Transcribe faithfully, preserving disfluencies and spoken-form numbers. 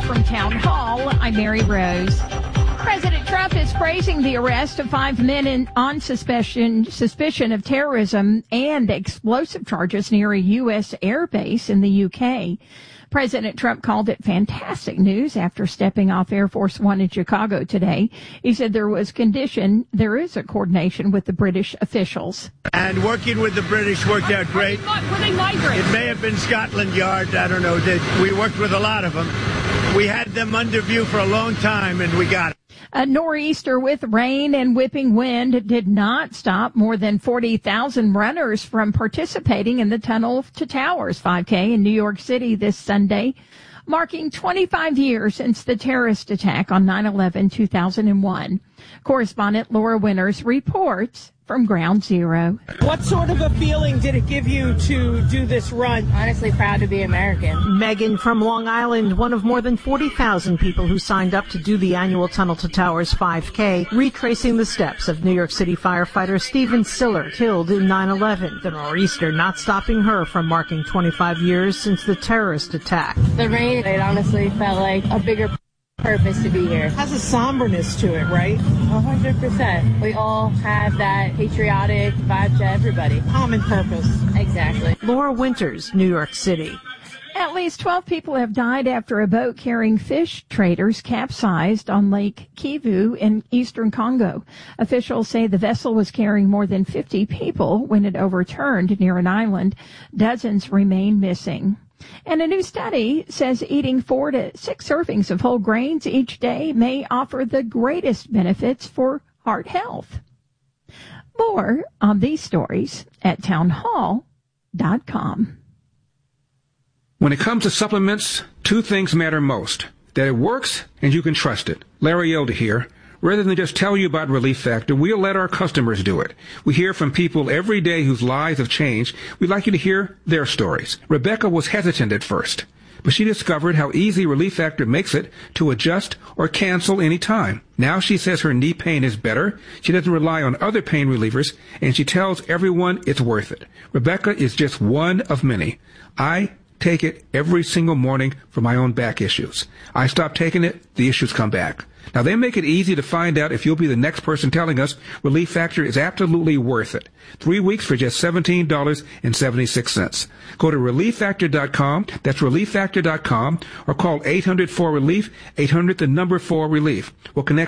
from Town Hall, I'm Mary Rose. President Trump is praising the arrest of five men in, on suspicion, suspicion of terrorism and explosive charges near a U S air base in the U K. President Trump called it fantastic news after stepping off Air Force One in Chicago today. He said there was condition, there is a coordination with the British officials. And working with the British worked out great. Were they migrants? It may have been Scotland Yard, I don't know. We worked with a lot of them. We had them under view for a long time, and we got it. A nor'easter with rain and whipping wind did not stop more than forty thousand runners from participating in the Tunnel to Towers five K in New York City this Sunday, marking twenty-five years since the terrorist attack on nine eleven two thousand one. Correspondent Laura Winters reports from Ground Zero. What sort of a feeling did it give you to do this run? Honestly, proud to be American. Megan from Long Island, one of more than forty thousand people who signed up to do the annual Tunnel to Towers five K, retracing the steps of New York City firefighter Stephen Siller, killed in nine eleven. The nor'easter not stopping her from marking twenty-five years since the terrorist attack. The rain, it honestly felt like a bigger purpose to be here. Has a somberness to it, right? one hundred percent. We all have that patriotic vibe to everybody. Common purpose. Exactly. Laura Winters, New York City. At least twelve people have died after a boat carrying fish traders capsized on Lake Kivu in eastern Congo. Officials say the vessel was carrying more than fifty people when it overturned near an island. Dozens remain missing. And a new study says eating four to six servings of whole grains each day may offer the greatest benefits for heart health. More on these stories at townhall dot com. When it comes to supplements, two things matter most: that it works and you can trust it. Larry Elder here. Rather than just tell you about Relief Factor, we'll let our customers do it. We hear from people every day whose lives have changed. We'd like you to hear their stories. Rebecca was hesitant at first, but she discovered how easy Relief Factor makes it to adjust or cancel any time. Now she says her knee pain is better, she doesn't rely on other pain relievers, and she tells everyone it's worth it. Rebecca is just one of many. I take it every single morning for my own back issues. I stop taking it, the issues come back. Now, they make it easy to find out if you'll be the next person telling us Relief Factor is absolutely worth it. Three weeks for just seventeen dollars and seventy-six cents. Go to relief factor dot com, that's relief factor dot com, or call eight hundred four relief, eight hundred the number four relief. We'll connect